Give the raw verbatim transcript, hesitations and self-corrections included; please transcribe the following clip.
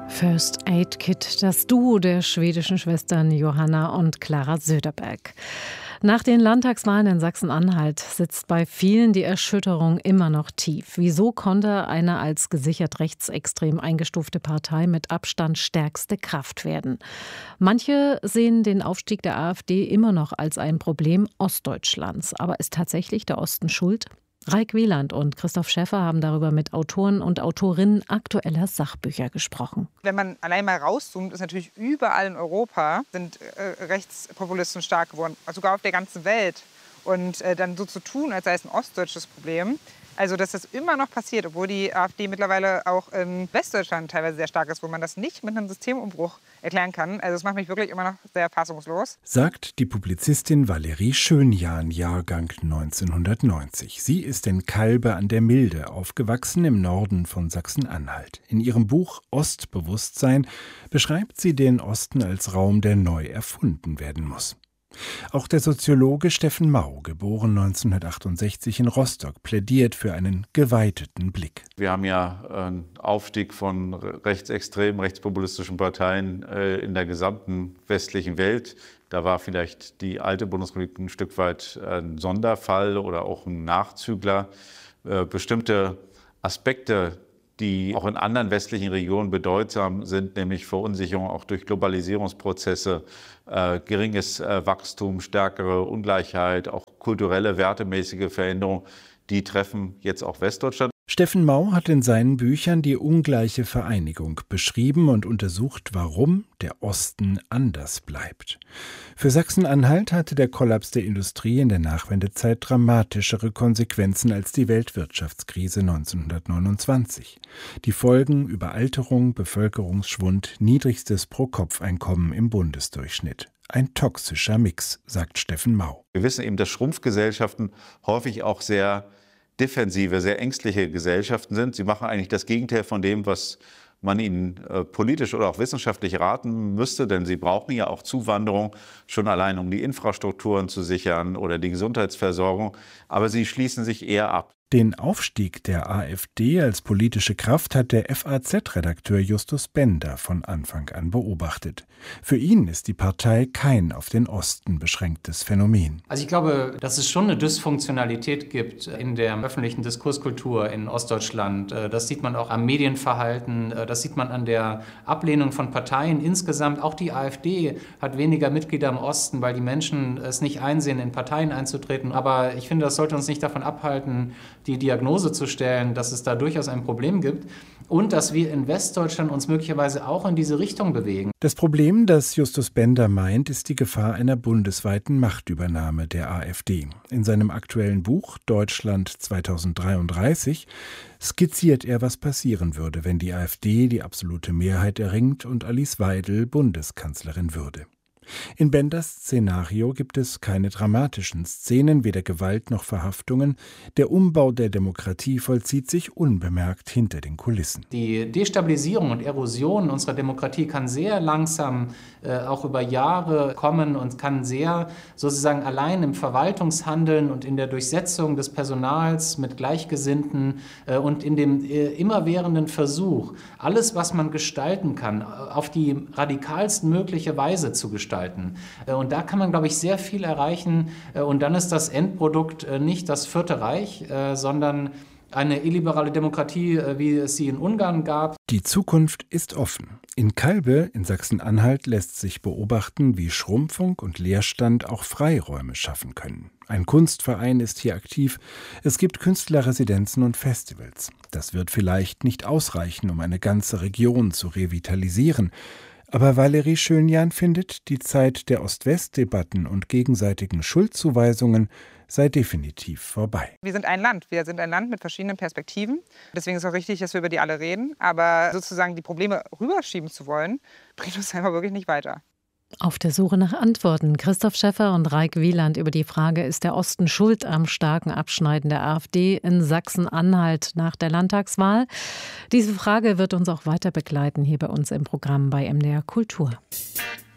First Aid Kit, das Duo der schwedischen Schwestern Johanna und Clara Söderberg. Nach den Landtagswahlen in Sachsen-Anhalt sitzt bei vielen die Erschütterung immer noch tief. Wieso konnte eine als gesichert rechtsextrem eingestufte Partei mit Abstand stärkste Kraft werden? Manche sehen den Aufstieg der AfD immer noch als ein Problem Ostdeutschlands. Aber ist tatsächlich der Osten schuld? Raik Wieland und Christoph Schäffer haben darüber mit Autoren und Autorinnen aktueller Sachbücher gesprochen. Wenn man allein mal rauszoomt, ist natürlich überall in Europa sind äh, Rechtspopulisten stark geworden, sogar auf der ganzen Welt. Und äh, dann so zu tun, als sei es ein ostdeutsches Problem, also dass das immer noch passiert, obwohl die AfD mittlerweile auch in Westdeutschland teilweise sehr stark ist, wo man das nicht mit einem Systemumbruch erklären kann. Also das macht mich wirklich immer noch sehr fassungslos. Sagt die Publizistin Valerie Schönjahn, Jahrgang neunzehnhundertneunzig. Sie ist in Kalbe an der Milde aufgewachsen, im Norden von Sachsen-Anhalt. In ihrem Buch Ostbewusstsein beschreibt sie den Osten als Raum, der neu erfunden werden muss. Auch der Soziologe Steffen Mau, geboren neunzehnhundertachtundsechzig in Rostock, plädiert für einen geweiteten Blick. Wir haben ja einen Aufstieg von rechtsextremen, rechtspopulistischen Parteien in der gesamten westlichen Welt. Da war vielleicht die alte Bundesrepublik ein Stück weit ein Sonderfall oder auch ein Nachzügler. Bestimmte Aspekte, die auch in anderen westlichen Regionen bedeutsam sind, nämlich Verunsicherung auch durch Globalisierungsprozesse, äh, geringes äh, Wachstum, stärkere Ungleichheit, auch kulturelle, wertemäßige Veränderungen, die treffen jetzt auch Westdeutschland. Steffen Mau hat in seinen Büchern die ungleiche Vereinigung beschrieben und untersucht, warum der Osten anders bleibt. Für Sachsen-Anhalt hatte der Kollaps der Industrie in der Nachwendezeit dramatischere Konsequenzen als die Weltwirtschaftskrise neunzehnhundertneunundzwanzig. Die Folgen: Überalterung, Bevölkerungsschwund, niedrigstes Pro-Kopf-Einkommen im Bundesdurchschnitt. Ein toxischer Mix, sagt Steffen Mau. Wir wissen eben, dass Schrumpfgesellschaften häufig auch sehr defensive, sehr ängstliche Gesellschaften sind. Sie machen eigentlich das Gegenteil von dem, was man ihnen äh, politisch oder auch wissenschaftlich raten müsste, denn sie brauchen ja auch Zuwanderung, schon allein um die Infrastrukturen zu sichern oder die Gesundheitsversorgung, aber sie schließen sich eher ab. Den Aufstieg der AfD als politische Kraft hat der F A Z-Redakteur Justus Bender von Anfang an beobachtet. Für ihn ist die Partei kein auf den Osten beschränktes Phänomen. Also ich glaube, dass es schon eine Dysfunktionalität gibt in der öffentlichen Diskurskultur in Ostdeutschland. Das sieht man auch am Medienverhalten, das sieht man an der Ablehnung von Parteien insgesamt. Auch die AfD hat weniger Mitglieder im Osten, weil die Menschen es nicht einsehen, in Parteien einzutreten. Aber ich finde, das sollte uns nicht davon abhalten, die Diagnose zu stellen, dass es da durchaus ein Problem gibt und dass wir in Westdeutschland uns möglicherweise auch in diese Richtung bewegen. Das Problem, das Justus Bender meint, ist die Gefahr einer bundesweiten Machtübernahme der AfD. In seinem aktuellen Buch Deutschland zweitausenddreiunddreißig skizziert er, was passieren würde, wenn die AfD die absolute Mehrheit erringt und Alice Weidel Bundeskanzlerin würde. In Benders Szenario gibt es keine dramatischen Szenen, weder Gewalt noch Verhaftungen. Der Umbau der Demokratie vollzieht sich unbemerkt hinter den Kulissen. Die Destabilisierung und Erosion unserer Demokratie kann sehr langsam, äh, auch über Jahre kommen und kann sehr sozusagen allein im Verwaltungshandeln und in der Durchsetzung des Personals mit Gleichgesinnten äh, und in dem äh, immerwährenden Versuch, alles, was man gestalten kann, auf die radikalst mögliche Weise zu gestalten. Und da kann man, glaube ich, sehr viel erreichen. Und dann ist das Endprodukt nicht das Vierte Reich, sondern eine illiberale Demokratie, wie es sie in Ungarn gab. Die Zukunft ist offen. In Kalbe in Sachsen-Anhalt lässt sich beobachten, wie Schrumpfung und Leerstand auch Freiräume schaffen können. Ein Kunstverein ist hier aktiv. Es gibt Künstlerresidenzen und Festivals. Das wird vielleicht nicht ausreichen, um eine ganze Region zu revitalisieren. Aber Valerie Schönjahn findet, die Zeit der Ost-West-Debatten und gegenseitigen Schuldzuweisungen sei definitiv vorbei. Wir sind ein Land. Wir sind ein Land mit verschiedenen Perspektiven. Deswegen ist es auch richtig, dass wir über die alle reden. Aber sozusagen die Probleme rüberschieben zu wollen, bringt uns einfach wirklich nicht weiter. Auf der Suche nach Antworten. Christoph Schäffer und Raik Wieland über die Frage, ist der Osten schuld am starken Abschneiden der AfD in Sachsen-Anhalt nach der Landtagswahl? Diese Frage wird uns auch weiter begleiten hier bei uns im Programm bei M D R Kultur.